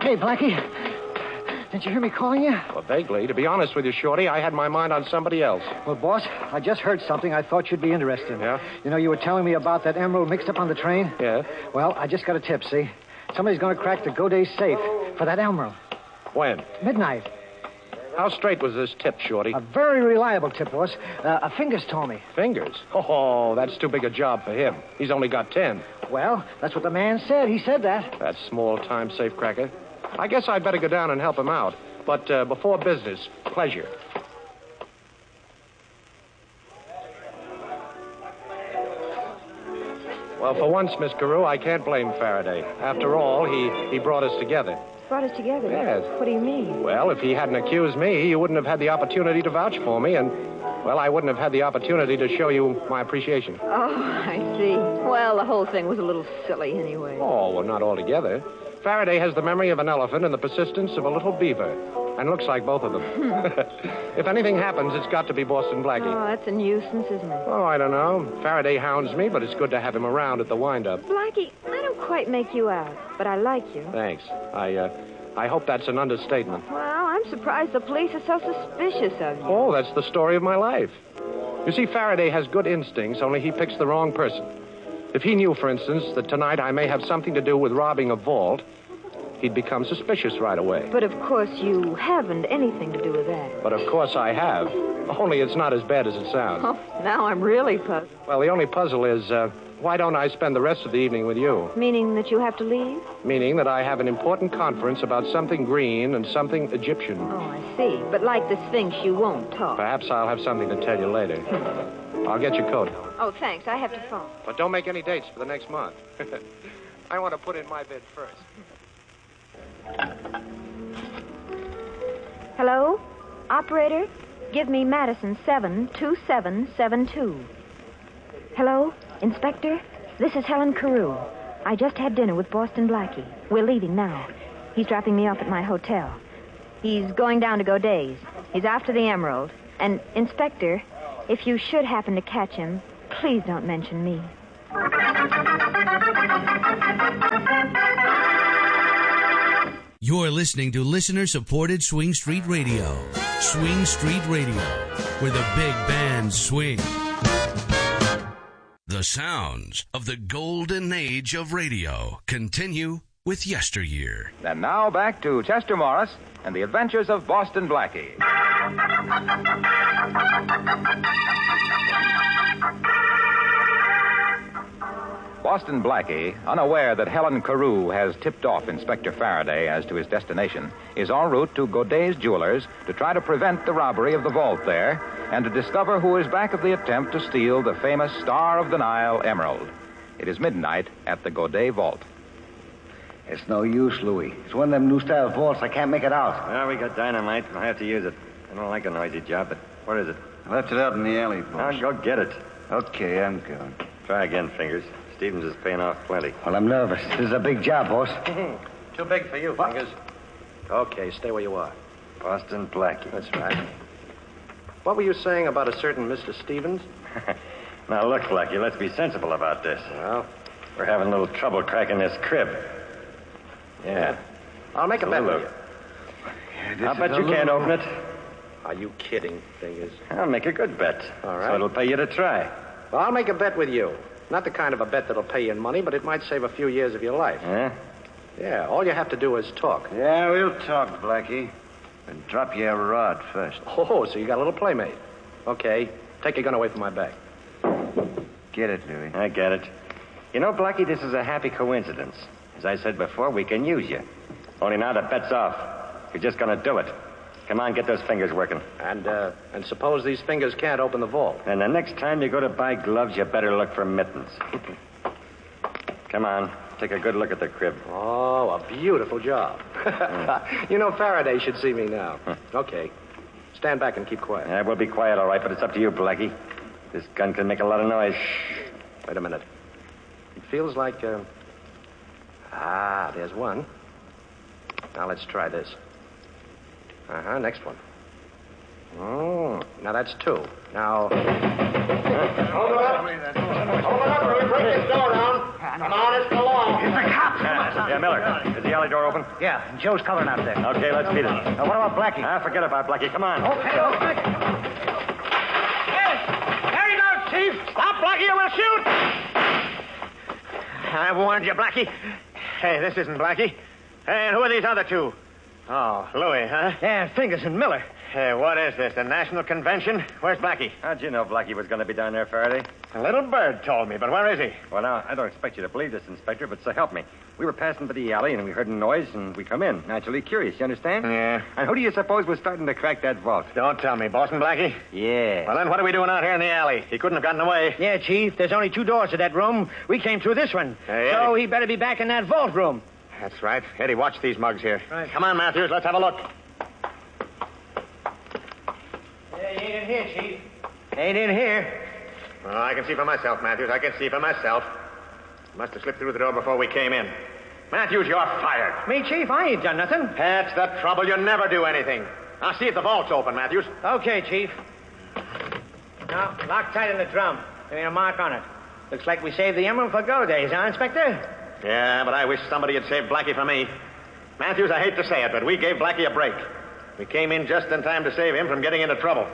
Hey, Blackie. Didn't you hear me calling you? Well, vaguely. To be honest with you, Shorty, I had my mind on somebody else. Well, boss, I just heard something I thought you'd be interested in. Yeah? You know, you were telling me about that emerald mixed up on the train? Yeah. Well, I just got a tip, see? Somebody's going to crack the Godet safe for that emerald. When? Midnight. How straight was this tip, Shorty? A very reliable tip, boss. A Fingers told me. Fingers? Oh, that's too big a job for him. He's only got 10. Well, that's what the man said. He said that. That small-time safecracker. I guess I'd better go down and help him out. But before business, pleasure. Well, for once, Miss Carew, I can't blame Faraday. After all, he brought us together. Brought us together? Yes. What do you mean? Well, if he hadn't accused me, you wouldn't have had the opportunity to vouch for me, and, well, I wouldn't have had the opportunity to show you my appreciation. Oh, I see. Well, the whole thing was a little silly anyway. Oh, well, not altogether. Faraday has the memory of an elephant and the persistence of a little beaver. And looks like both of them. If anything happens, it's got to be Boston Blackie. Oh, that's a nuisance, isn't it? Oh, I don't know. Faraday hounds me, but it's good to have him around at the wind-up. Blackie, I don't quite make you out, but I like you. Thanks. I hope that's an understatement. Well, I'm surprised the police are so suspicious of you. Oh, that's the story of my life. You see, Faraday has good instincts, only he picks the wrong person. If he knew, for instance, that tonight I may have something to do with robbing a vault, he'd become suspicious right away. But, of course, you haven't anything to do with that. But, of course, I have. Only it's not as bad as it sounds. Oh, now I'm really puzzled. Well, the only puzzle is, why don't I spend the rest of the evening with you? Meaning that you have to leave? Meaning that I have an important conference about something green and something Egyptian. Oh, I see. But like the Sphinx, you won't talk. Perhaps I'll have something to tell you later. I'll get your coat. Oh, thanks. I have to phone. But don't make any dates for the next month. I want to put in my bid first. Hello? Operator? Give me Madison 72772. Hello? Inspector? This is Helen Carew. I just had dinner with Boston Blackie. We're leaving now. He's dropping me off at my hotel. He's going down to Godet's. He's after the emerald. And, Inspector, if you should happen to catch him, please don't mention me. You're listening to listener-supported Swing Street Radio. Swing Street Radio, where the big bands swing. The sounds of the golden age of radio continue with Yesteryear. And now back to Chester Morris and the adventures of Boston Blackie. Boston Blackie, unaware that Helen Carew has tipped off Inspector Faraday as to his destination, is en route to Godet's Jewelers to try to prevent the robbery of the vault there and to discover who is back of the attempt to steal the famous Star of the Nile emerald. It is midnight at the Godet Vault. It's no use, Louis. It's one of them new-style vaults. I can't make it out. Well, we got dynamite. I'll have to use it. I don't like a noisy job, but where is it? I left it out in the alley, boss. I'll go get it. Okay, I'm going. Try again, Fingers. Stevens is paying off plenty. Well, I'm nervous. This is a big job, boss. Too big for you, Fingers. Okay, stay where you are. Boston Blackie. That's right. What were you saying about a certain Mr. Stevens? Now, look, Blackie, let's be sensible about this. Well, We're having a little trouble cracking this crib. Yeah. I'll make a bet with you. I'll bet you can't open it. Are you kidding, Fingers? I'll make a good bet. All right. So it'll pay you to try. Well, I'll make a bet with you. Not the kind of a bet that'll pay you in money, but it might save a few years of your life. Huh? Yeah, all you have to do is talk. Yeah, we'll talk, Blackie. And drop your rod first. Oh, so you got a little playmate. Okay, take your gun away from my back. Get it, Louis. I get it. You know, Blackie, this is a happy coincidence. As I said before, we can use you. Only now the bet's off. You're just going to do it. Come on, get those fingers working. And suppose these fingers can't open the vault. And the next time you go to buy gloves, you better look for mittens. Come on, take a good look at the crib. Oh, a beautiful job. You know, Faraday should see me now. Okay. Stand back and keep quiet. Yeah, we'll be quiet, all right, but it's up to you, Blackie. This gun can make a lot of noise. Shh. Wait a minute. It feels like, there's one. Now, let's try this. Next one. Oh, now that's two. Now... Hold it up. Hold it up, Louis. Break this door down. Come on, it's the law. It's the cops. Yeah, Miller. Is the alley door open? Yeah, Joe's covering out there. Okay, let's beat it. What about Blackie? Forget about Blackie. Come on. Okay. There you go, Chief. Stop, Blackie, or we'll shoot. I warned you, Blackie. Hey, this isn't Blackie. Hey, and who are these other two? Oh, Louis, huh? Yeah, Fingers and Miller. Hey, what is this, the National Convention? Where's Blackie? How'd you know Blackie was going to be down there, Faraday? A little bird told me, but where is he? Well, now, I don't expect you to believe this, Inspector, but so help me. We were passing by the alley, and we heard a noise, and we come in. Naturally curious, you understand? Yeah. And who do you suppose was starting to crack that vault? Don't tell me, Boston Blackie. Yeah. Well, then what are we doing out here in the alley? He couldn't have gotten away. Yeah, Chief, there's only 2 doors to that room. We came through this one. Hey, so Eddie. he better be back in that vault room. That's right. Eddie, watch these mugs here. Right. Come on, Matthews, let's have a look. Yeah, he ain't in here, Chief. Ain't in here. Well, I can see for myself, Matthews. I can see for myself. Must have slipped through the door before we came in. Matthews, you're fired. Me, Chief? I ain't done nothing. That's the trouble. You never do anything. I'll see if the vault's open, Matthews. Okay, Chief. Now, lock tight in the drum. There ain't a mark on it. Looks like we saved the emerald for go days, huh, Inspector? Yeah, but I wish somebody had saved Blackie for me. Matthews, I hate to say it, but we gave Blackie a break. We came in just in time to save him from getting into trouble.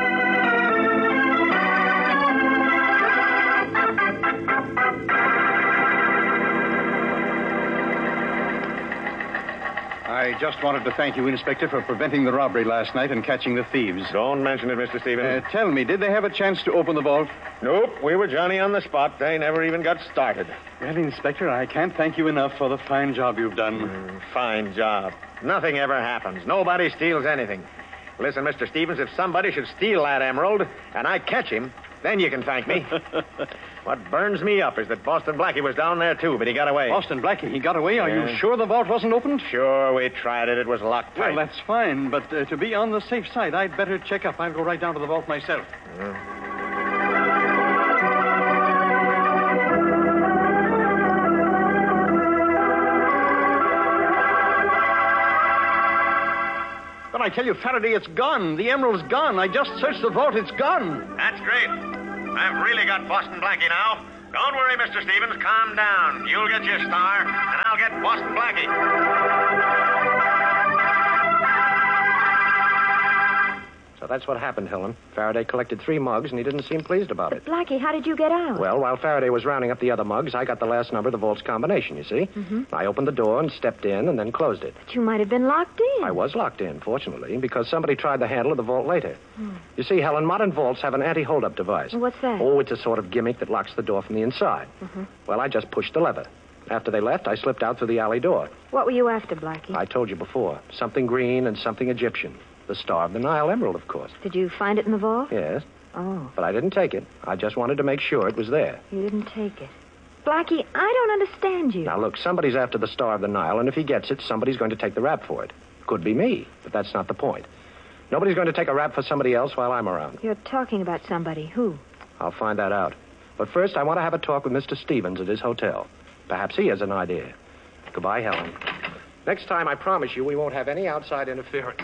I just wanted to thank you, Inspector, for preventing the robbery last night and catching the thieves. Don't mention it, Mr. Stevens. Tell me, did they have a chance to open the vault? Nope, we were Johnny on the spot. They never even got started. Well, Inspector, I can't thank you enough for the fine job you've done. Fine job. Nothing ever happens. Nobody steals anything. Listen, Mr. Stevens, if somebody should steal that emerald and I catch him, then you can thank me. What burns me up is that Boston Blackie was down there, too, but he got away. Boston Blackie, he got away? Are Yeah. you sure the vault wasn't opened? Sure, we tried it. It was locked tight. Well, that's fine, but to be on the safe side, I'd better check up. I'll go right down to the vault myself. But I tell you, Faraday, it's gone. The emerald's gone. I just searched the vault. It's gone. That's great. I've really got Boston Blackie now. Don't worry, Mr. Stevens. Calm down. You'll get your star, and I'll get Boston Blackie. So that's what happened, Helen. Faraday collected 3 mugs, and he didn't seem pleased about it. Blackie, how did you get out? Well, while Faraday was rounding up the other mugs, I got the last number of the vault's combination, you see? Mm-hmm. I opened the door and stepped in and then closed it. But you might have been locked in. I was locked in, fortunately, because somebody tried the handle of the vault later. You see, Helen, modern vaults have an anti-hold-up device. What's that? Oh, it's a sort of gimmick that locks the door from the inside. Well, I just pushed the lever. After they left, I slipped out through the alley door. What were you after, Blackie? I told you before. Something green and something Egyptian. The Star of the Nile emerald, of course. Did you find it in the vault? Yes, Oh, but I didn't take it. I just wanted to make sure it was there. you didn't take it. Blackie, I don't understand you. Now, look, somebody's after the Star of the Nile, and if he gets it, somebody's going to take the rap for it. Could be me, but that's not the point. Nobody's going to take a rap for somebody else while I'm around. You're talking about somebody. Who? I'll find that out. But first, I want to have a talk with Mr. Stevens at his hotel. Perhaps he has an idea. Goodbye, Helen. Next time, I promise you, we won't have any outside interference.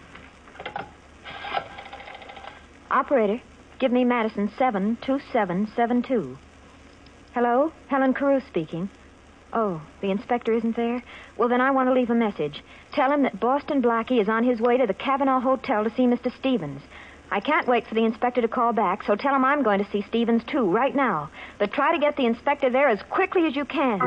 Operator, give me Madison 72772. Hello? Helen Carew speaking. Oh, the inspector isn't there? Well, then I want to leave a message. Tell him that Boston Blackie is on his way to the Cavanaugh Hotel to see Mr. Stevens. I can't wait for the inspector to call back, so tell him I'm going to see Stevens, too, right now. But try to get the inspector there as quickly as you can.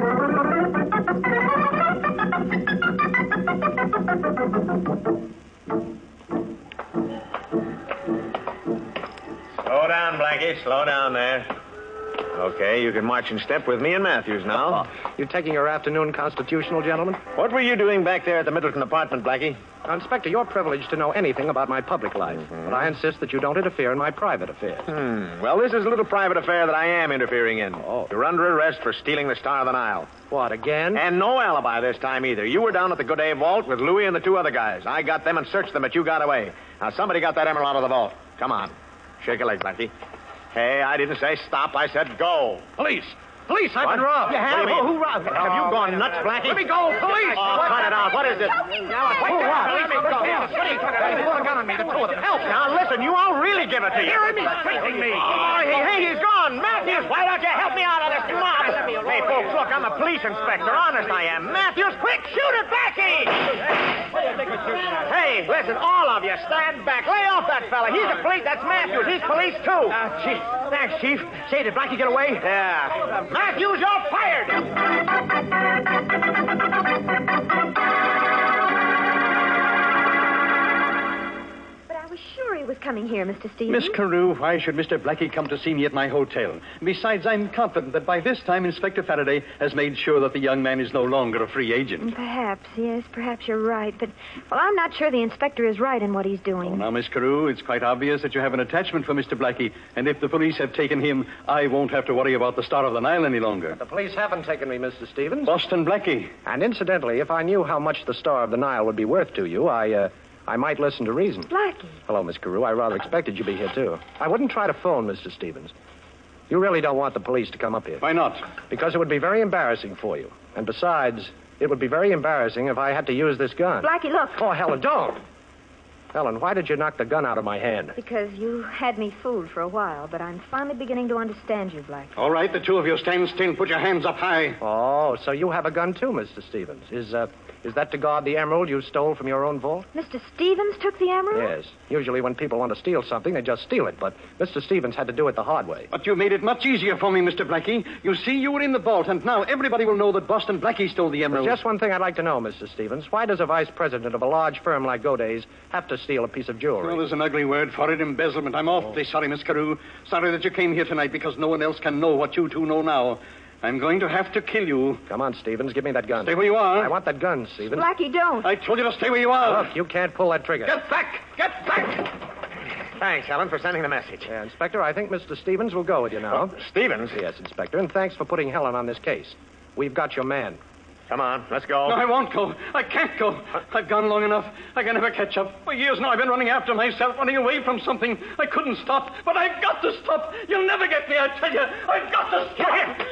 Slow down, Blackie. Slow down there. Okay, you can march in step with me and Matthews now. You taking your afternoon constitutional, gentlemen? What were you doing back there at the Middleton apartment, Blackie? Now, Inspector, you're privileged to know anything about my public life, but I insist that you don't interfere in my private affairs. Well, this is a little private affair that I am interfering in. Oh. You're under arrest for stealing the Star of the Nile. What, again? And no alibi this time either. You were down at the Godet vault with Louis and the 2 other guys. I got them and searched them, but you got away. Now, somebody got that emerald out of the vault. Come on. Shake a leg, Blackie. Hey, I didn't say stop. I said go. Police! Police, I've What? been robbed. You have? Who robbed? Have you gone nuts, Blackie? Let me go, police! Oh, cut it out. What is it? Who robbed? Let me go. Police, they pulled a gun on me, the 2 of them. Help! Now, listen, you all really give it to you. Hear me, facing me. Oh, hey, he's gone. on, Matthews, why don't you help me out of this mob? Hey, folks, look, I'm a police inspector. Honest, I am. Matthews, quick, shoot it, Blackie! Hey, listen, all of you, stand back. Lay off that fella. He's a police. That's Matthews. He's police, too. Chief. Thanks, Chief. Say, did Blackie get away? Yeah. Matthews, you're fired! I was sure he was coming here, Mr. Stevens. Miss Carew, why should Mr. Blackie come to see me at my hotel? Besides, I'm confident that by this time Inspector Faraday has made sure that the young man is no longer a free agent. Perhaps, yes, perhaps you're right. But, well, I'm not sure the inspector is right in what he's doing. Oh, now, Miss Carew, it's quite obvious that you have an attachment for Mr. Blackie, and if the police have taken him, I won't have to worry about the Star of the Nile any longer. The police haven't taken me, Mr. Stevens. Boston Blackie. And incidentally, if I knew how much the Star of the Nile would be worth to you, I might listen to reason. Blackie. Hello, Miss Carew. I rather expected you'd be here, too. I wouldn't try to phone, Mr. Stevens. You really don't want the police to come up here. Why not? Because it would be very embarrassing for you. And besides, it would be very embarrassing if I had to use this gun. Blackie, look. Oh, Helen, don't. Helen, why did you knock the gun out of my hand? Because you had me fooled for a while, but I'm finally beginning to understand you, Blackie. All right, the two of you stand still. Put your hands up high. Oh, so you have a gun, too, Mr. Stevens. Is that to guard the emerald you stole from your own vault? Mr. Stevens took the emerald? Yes. Usually when people want to steal something, they just steal it. But Mr. Stevens had to do it the hard way. But you made it much easier for me, Mr. Blackie. You see, you were in the vault, and now everybody will know that Boston Blackie stole the emerald. There's just one thing I'd like to know, Mr. Stevens. Why does a vice president of a large firm like Goday's have to steal a piece of jewelry? Well, there's an ugly word for it, embezzlement. I'm awfully sorry, Miss Carew. Sorry that you came here tonight because no one else can know what you two know now. I'm going to have to kill you. Come on, Stevens. Give me that gun. Stay where you are. I want that gun, Stevens. Blackie, don't. I told you to stay where you are. Look, you can't pull that trigger. Get back! Get back! Thanks, Helen, for sending the message. Yeah, Inspector, I think Mr. Stevens will go with you now. Stevens? Yes, Inspector, and thanks for putting Helen on this case. We've got your man. Come on, let's go. No, I won't go. I can't go. I've gone long enough. I can never catch up. For years now, I've been running after myself, running away from something. I couldn't stop, but I've got to stop. You'll never get me, I tell you. I've got to stop.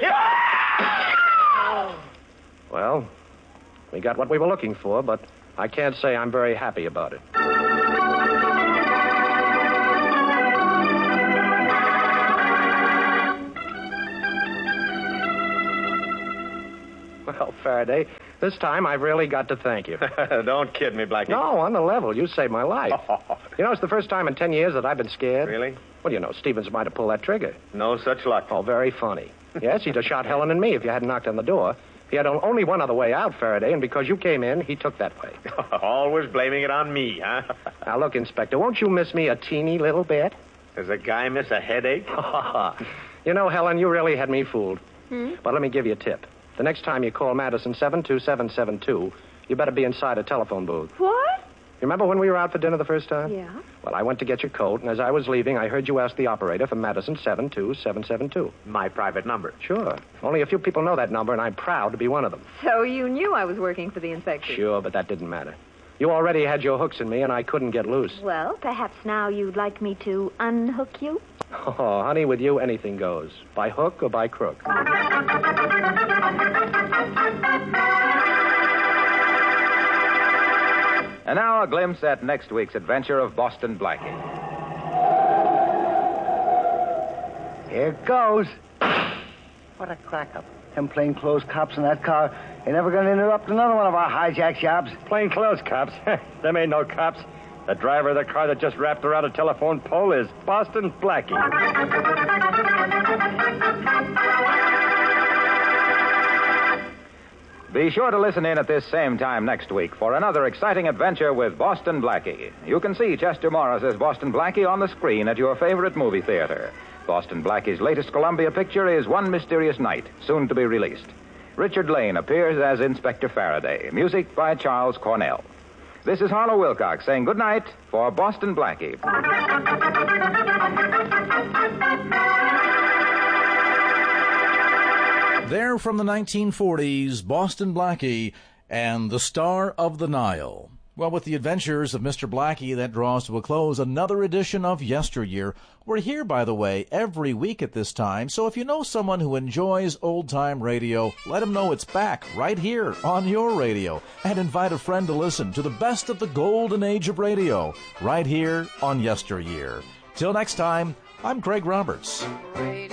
Here. Well, we got what we were looking for, but I can't say I'm very happy about it. Well, Faraday, this time I've really got to thank you. Don't kid me, Blackie. No, on the level. You saved my life. You know, it's the first time in 10 years that I've been scared. Really? Well, you know, Stevens might have pulled that trigger. No such luck. Oh, very funny. Yes, he'd have shot Helen and me if you hadn't knocked on the door. He had only one other way out, Faraday, and because you came in, he took that way. Always blaming it on me, huh? Now, look, Inspector, won't you miss me a teeny little bit? Does a guy miss a headache? You know, Helen, you really had me fooled. But let me give you a tip. The next time you call Madison 72772, you better be inside a telephone booth. What? You remember when we were out for dinner the first time? Yeah. Well, I went to get your coat, and as I was leaving, I heard you ask the operator for Madison 72772. My private number. Sure. Only a few people know that number, and I'm proud to be one of them. So you knew I was working for the inspector? Sure, but that didn't matter. You already had your hooks in me, and I couldn't get loose. Well, perhaps now you'd like me to unhook you? Oh, honey, with you, anything goes. By hook or by crook. And now a glimpse at next week's adventure of Boston Blackie. Here it goes. What a crack-up. Them plainclothes cops in that car ain't never going to interrupt another one of our hijack jobs. Plainclothes cops? Them ain't no cops. The driver of the car that just wrapped around a telephone pole is Boston Blackie. Be sure to listen in at this same time next week for another exciting adventure with Boston Blackie. You can see Chester Morris as Boston Blackie on the screen at your favorite movie theater. Boston Blackie's latest Columbia picture is One Mysterious Night, soon to be released. Richard Lane appears as Inspector Faraday. Music by Charles Cornell. This is Harlow Wilcox saying good night for Boston Blackie. There from the 1940s, Boston Blackie and the Star of the Nile. Well, with the adventures of Mr. Blackie, that draws to a close another edition of Yesteryear. We're here, by the way, every week at this time, so if you know someone who enjoys old-time radio, let them know it's back right here on your radio, and invite a friend to listen to the best of the golden age of radio right here on Yesteryear. Till next time, I'm Craig Roberts.